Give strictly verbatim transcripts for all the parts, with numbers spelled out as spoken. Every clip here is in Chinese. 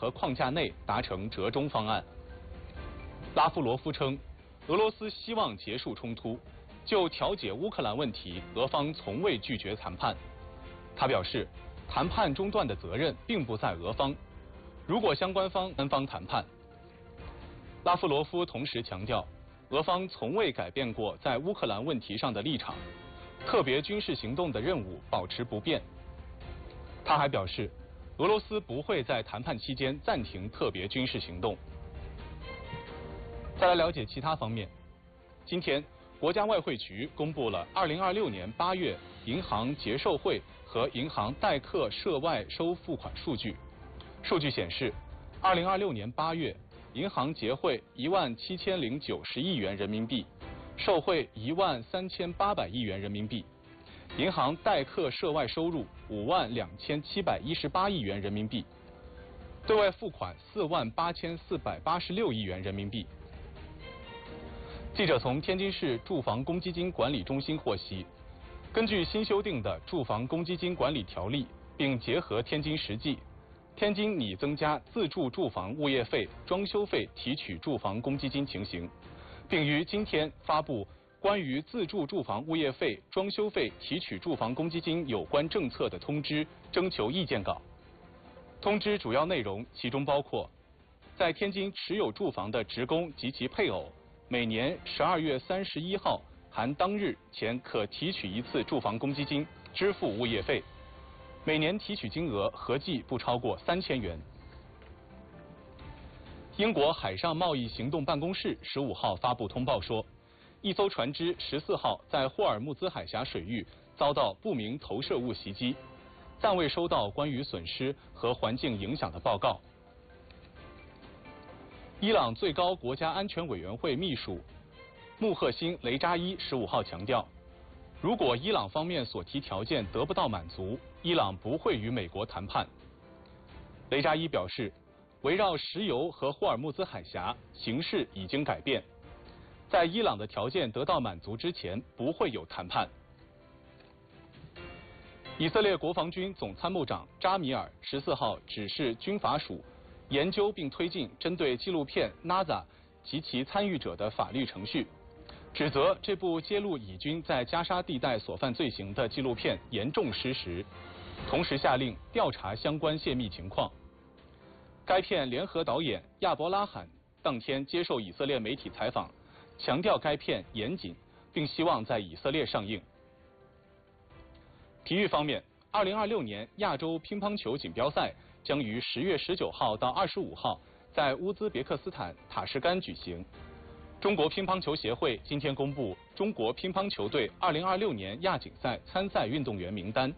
和框架内达成折中方案。拉夫罗夫称，俄罗斯希望结束冲突，就调解乌克兰问题，俄方从未拒绝谈判。他表示，谈判中断的责任并不在俄方，如果相关方单方谈判。拉夫罗夫同时强调，俄方从未改变过在乌克兰问题上的立场，特别军事行动的任务保持不变。他还表示，俄罗斯不会在谈判期间暂停特别军事行动。再来了解其他方面，今天国家外汇局公布了二零二六年八月银行结售汇和银行代客涉外收付款数据。数据显示，二零二六年八月，银行结汇一万七千零九十亿元人民币，受汇一万三千八百亿元人民币，银行代客涉外收入五万两千七百一十八亿元人民币，对外付款四万八千四百八十六亿元人民币。记者从天津市住房公积金管理中心获悉，根据新修订的住房公积金管理条例，并结合天津实际，天津拟增加自住住房物业费、装修费提取住房公积金情形，并于今天发布关于自住住房物业费、装修费提取住房公积金有关政策的通知征求意见稿。通知主要内容其中包括，在天津持有住房的职工及其配偶，每年十二月三十一号含当日前可提取一次住房公积金，支付物业费，每年提取金额合计不超过三千元。英国海上贸易行动办公室十五号发布通报说，一艘船只十四号在霍尔木兹海峡水域遭到不明投射物袭击，暂未收到关于损失和环境影响的报告。伊朗最高国家安全委员会秘书穆赫辛雷扎伊十五号强调，如果伊朗方面所提条件得不到满足，伊朗不会与美国谈判。雷扎伊表示，围绕石油和霍尔木兹海峡，形势已经改变，在伊朗的条件得到满足之前，不会有谈判。以色列国防军总参谋长扎米尔十四号指示军法署研究并推进针对纪录片《纳扎》及其参与者的法律程序，指责这部揭露以军在加沙地带所犯罪行的纪录片严重失实，同时下令调查相关泄密情况。该片联合导演亚伯拉罕当天接受以色列媒体采访，强调该片严谨，并希望在以色列上映。体育方面，二零二六年亚洲乒乓球锦标赛将于十月十九号到二十五号在乌兹别克斯坦塔什干举行。中国乒乓球协会今天公布中国乒乓球队二零二六年亚锦赛参赛运动员名单。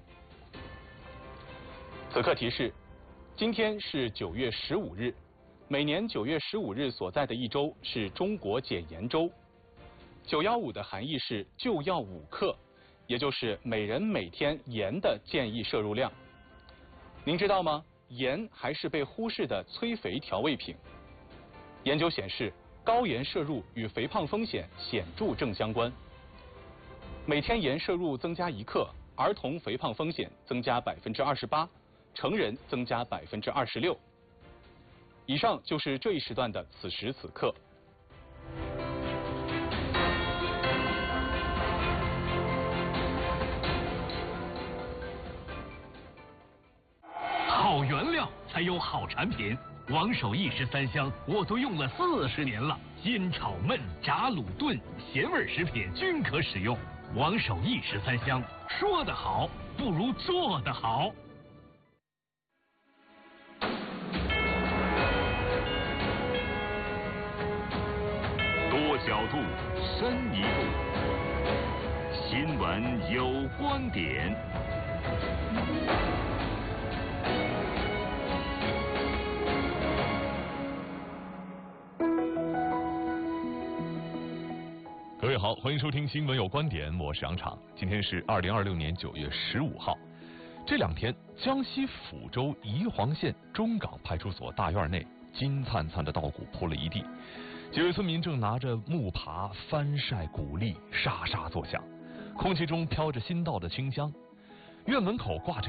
此刻提示，今天是九月十五日，每年九月十五日所在的一周是中国减盐周。九一五的含义是就要五克，也就是每人每天盐的建议摄入量。您知道吗？盐还是被忽视的催肥调味品。研究显示，高盐摄入与肥胖风险显著正相关。每天盐摄入增加一克，儿童肥胖风险增加百分之二十八，成人增加百分之二十六。以上就是这一时段的此时此刻。 好原料才有好产品。王守义十三香我都用了四十年了，煎炒焖炸卤炖咸味食品均可使用。王守义十三香，说得好不如做得好。 多角度，深一步，新闻有观点。 各位好，欢迎收听新闻有观点，我是杨昶。今天是二零二六年九月十五号。这两天，江西抚州宜黄县中港派出所大院内金灿灿的稻谷铺了一地，几位村民正拿着木耙翻晒谷粒，沙沙作响，空气中飘着新稻的清香。院门口挂着